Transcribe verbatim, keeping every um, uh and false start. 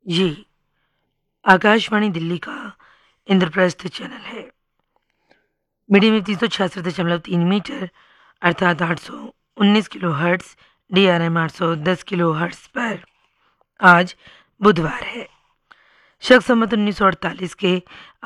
ये आकाशवाणी दिल्ली का इंद्रप्रस्थ चैनल है। मीडियम वेव तीन सौ छियासठ दशमलव तीन मीटर अर्थात आठ सौ उन्नीस kilo hertz, D R M आठ सौ दस किलो हर्ट्स पर आज बुधवार है। शक संवत उन्नीस सौ अड़तालीस के